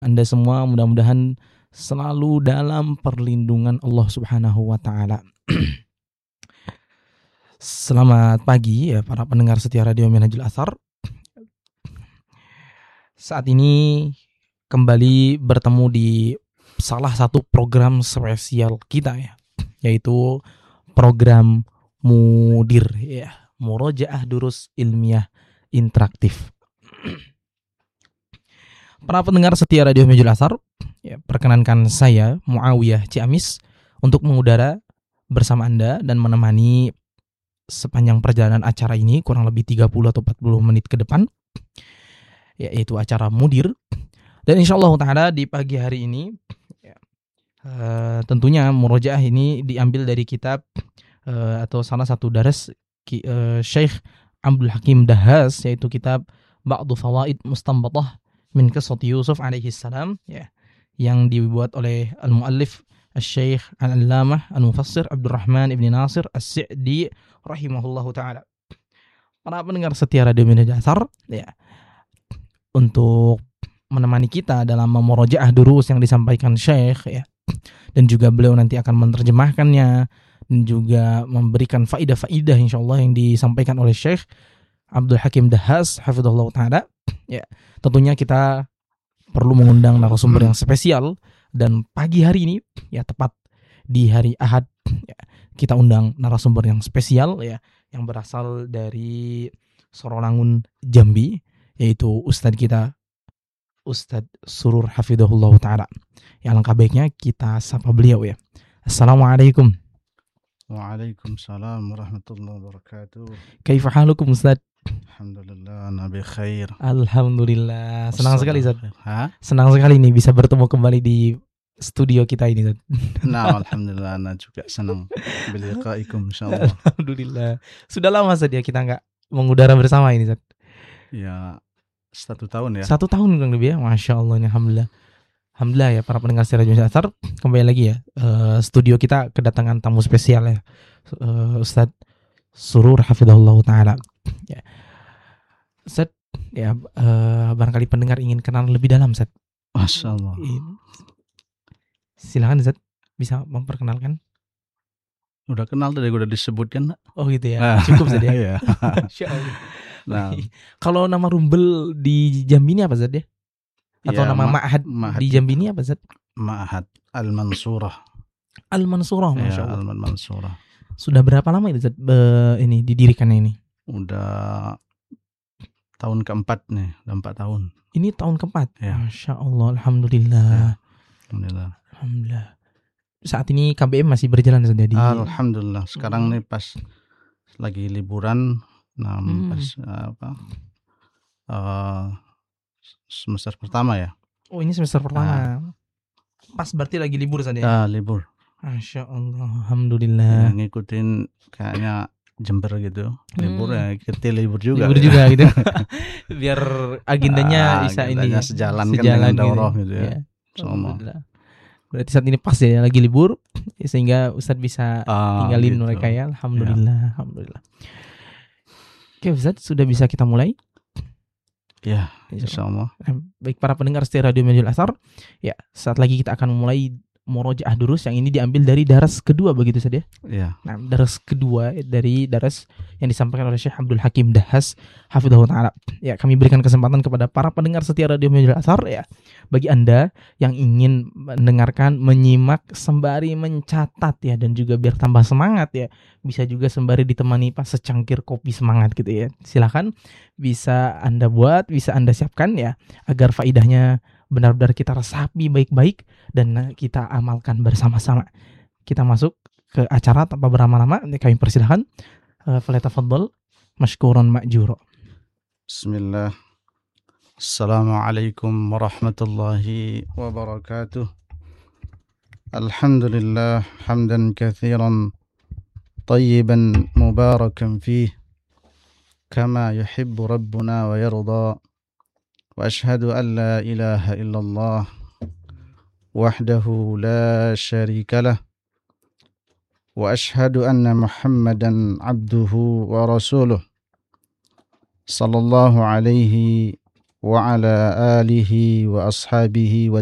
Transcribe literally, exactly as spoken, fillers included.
Anda semua mudah-mudahan selalu dalam perlindungan Allah Subhanahu wa taala. Selamat pagi ya para pendengar setia Radio Minhajul Athar. Saat ini kembali bertemu di salah satu program spesial kita ya, yaitu program Mudir ya, Murojaah Durus Ilmiah Interaktif. Para pendengar setia Radio Minhajul Athar, ya, perkenankan saya Muawiyah Ciamis untuk mengudara bersama Anda dan menemani sepanjang perjalanan acara ini kurang lebih tiga puluh atau empat puluh menit ke depan, yaitu acara Mudir. Dan insyaallah ta'ala di pagi hari ini ya, uh, tentunya murojaah ini diambil dari kitab uh, atau salah satu daras uh, Syekh Abdul Hakim Dahhas, yaitu kitab Ba'du Fawaid Mustanbatah min Qissati Yusuf alaihi salam ya, yang dibuat oleh al-muallif Al-Syekh Al-Allamah Al-Mufassir Abdurrahman Ibn Nasir As-Sa'di rahimahullahu ta'ala. Para pendengar setia Radio Minhajul Athar ya, untuk menemani kita dalam memurojaah durus yang disampaikan Syekh ya, dan juga beliau nanti akan menerjemahkannya dan juga memberikan faidah-faidah insyaallah yang disampaikan oleh Syekh Abdul Hakim Dahhas hafizahullah ta'ala ya. Tentunya kita perlu mengundang narasumber yang spesial, dan pagi hari ini ya, tepat di hari Ahad ya, kita undang narasumber yang spesial ya, yang berasal dari Sorolangun Jambi, yaitu Ustadz kita Ustadz Surur hafizahullah ta'ala. Ya, alangkah baiknya kita sapa beliau ya. Assalamualaikum. Waalaikumsalam warahmatullahi wabarakatuh. Kaifa halukum Ustadz? Alhamdulillah, nabi khair. Alhamdulillah, senang sekali Zat. Ha? Senang sekali nih bisa bertemu kembali di studio kita ini Zat. Nah, alhamdulillah, ana juga senang biliqaikum insyaallah. Alhamdulillah. Sudah lama saja kita nggak mengudara bersama ini Zat. Ya, satu tahun ya. Satu tahun kurang lebih ya, masya Allah, alhamdulillah. Alhamdulillah ya para pendengar setia Radio Minhajul Athar, kembali lagi ya, uh, studio kita kedatangan tamu spesial ya, uh, Ustadz Surur hafizahullah ta'ala ya. Ustadz ya, uh, barangkali pendengar ingin kenal lebih dalam Ustadz. Masya Allah. Silakan Ustadz, bisa memperkenalkan. Udah kenal tadi, udah disebutkan. Oh gitu ya, cukup Ustadz ya. Iya. Masya Allah. Nah, kalau nama Rumbel di Jambi ini apa Ustadz ya? Atau ya, nama ma- Ma'had Ma'had di Jambi ini apa Ustadz? Ma'had Al-Mansurah. Al-Mansurah, Ya, masya Allah. Al-Mansurah. Sudah berapa lama itu Ustadz, be- ini didirikannya ini? Udah tahun keempat nih, udah empat tahun. Ini tahun keempat. Ya. Masya Allah, alhamdulillah. Ya. Alhamdulillah. Alhamdulillah. Saat ini K B M masih berjalan saja di. Alhamdulillah. Sekarang nih pas lagi liburan, nah Hmm. pas uh, apa? Uh, semester pertama ya. Oh, ini semester pertama. Pas berarti lagi libur saja. Ah, libur. Masya Allah, Ya, alhamdulillah. ngikutin kayaknya Jember gitu. Libur Hmm. ya, ikuti libur juga. Libur juga gitu. Biar agendanya Ah, bisa agendanya ini sejalan kan dengan daurah gitu ya. Insyaallah. Alhamdulillah. Berarti saat ini pas ya, lagi libur sehingga Ustadz bisa Ah, tinggalin gitu. mereka ya. Alhamdulillah, alhamdulillah. Oke Ustadz, sudah bisa kita mulai? Ya, insyaallah. Baik para pendengar setia Radio Minhajul Athar, ya saat lagi kita akan memulai murojaah durus yang ini diambil dari daras kedua begitu saja. Ya. Nah, daras kedua dari daras yang disampaikan oleh Syekh Abdul Hakim Dahhas hafizahullah ta'ala. Ya, kami berikan kesempatan kepada para pendengar setia Radio Minhajul Athar ya. Bagi Anda yang ingin mendengarkan, menyimak sembari mencatat ya, dan juga biar tambah semangat ya, bisa juga sembari ditemani pas secangkir kopi semangat gitu ya. Silakan bisa Anda buat, bisa Anda siapkan ya, agar faidahnya benar-benar kita resapi baik-baik dan kita amalkan bersama-sama. Kita masuk ke acara tanpa berlama-lama. Kami persilahkan. Falyatafaddal mashkuran ma'jura. Bismillah. Assalamualaikum warahmatullahi wabarakatuh. Alhamdulillah hamdan katsiran tayyiban mubarakan fih kama yuhibbu rabbuna wa yarda. وأشهد أن لا إله إلا الله وحده لا شريك له وأشهد أن محمدا عبده ورسوله صلى الله عليه wa ala alihi wa ashabihi wa